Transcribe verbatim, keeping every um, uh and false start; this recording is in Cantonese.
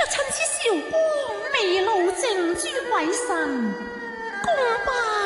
趁此韶光未老，靜諸鬼神，共拜。